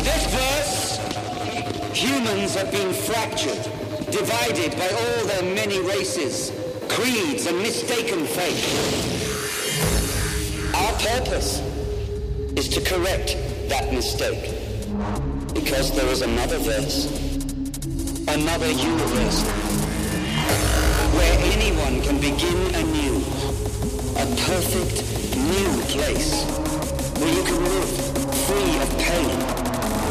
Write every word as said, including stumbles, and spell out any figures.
In this verse, humans have been fractured, divided by all their many races, creeds, and mistaken faith. Our purpose is to correct that mistake, because there is another verse, another universe, where anyone can begin anew, a perfect